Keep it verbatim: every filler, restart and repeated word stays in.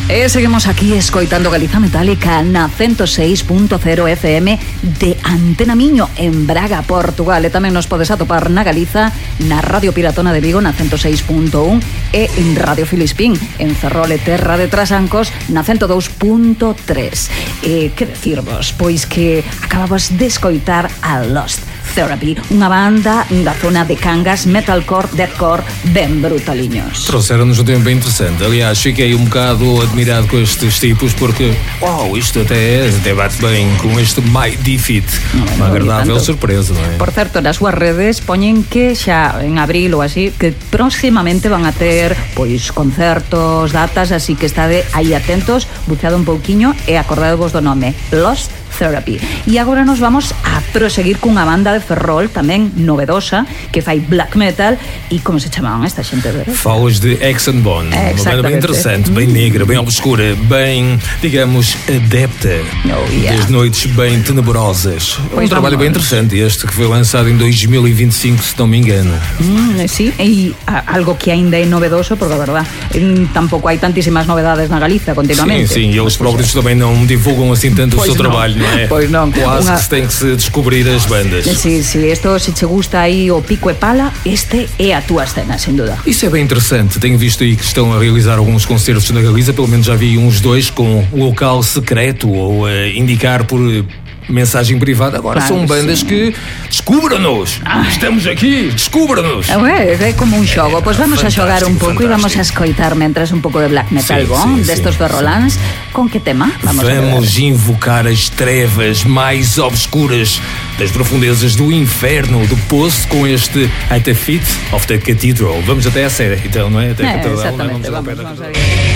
E seguimos aquí escoitando Galiza Metálica na ciento seis punto cero F M de Antena Miño en Braga, Portugal. E tamén nos podes atopar na Galiza, na Radio Piratona de Vigo na ciento seis punto un e en Radio Filispín en Ferrol e Terra de Trasancos na ciento dous punto tres. E que decirvos? Pois que acabamos de escoitar a Lost Therapy, unha banda da zona de Cangas, metalcore, deathcore, ben brutaliños. Trouxeram-nos um tema bem interessante. Aliás, fiquei um bocado admirado com estes tipos porque, uau, isto até, até bate bem com este My Defeat. Uma agradável surpresa, não é? Por certo, nas súas redes poñen que xa en abril ou así, que próximamente van a ter pois concertos, datas, así que estade aí atentos, buceado un pouquiño e acordadevos do nome, Lost Therapy. E agora nos vamos a proseguir cunha banda de Ferrol tamén novedosa que fai black metal. E como se chamaban esta xente? Falas de Ex and Bone, uma banda bem interessante, bem negra, bem obscura, bem, digamos, adepta oh, yeah. das noites bem tenebrosas. Pois um trabalho bem interessante este que foi lançado em dois mil e vinte e cinco, se não me engano. Mm, sí, e a, algo que ainda é novedoso, porque a verdad tampouco hai tantísimas novedades na Galiza continuamente. Sim, sim, e eles próprios também não divulgam assim tanto pois o seu não. trabalho, não é? Pois non. Quase Unha... que se tem que se descobrir as bandas. Sí, sí, isto se che gusta aí o pico e pala, este é a túa escena, sem dúvida. Isso é bem interessante. Tenho visto aí que estão a realizar alguns concertos na Galiza, pelo menos já vi uns dois com local secreto ou a indicar por mensagem privada. Agora claro, são bandas sim. que descubram-nos. Estamos aqui, descubram-nos. É, é como un xogo. Pois vamos a xogar un pouco e vamos a escoitar mentras un pouco de black metal sim, bom, sim, destos sim, de Rolands. sim. Con que tema? Vamos, vamos invocar as trevas mais obscuras das profundezas do inferno, do poço, com este At the Feet of the Cathedral. Vamos até a série, então, não é? Até a é, catedral. exatamente. Vamos, vamos, vamos, vamos a ver.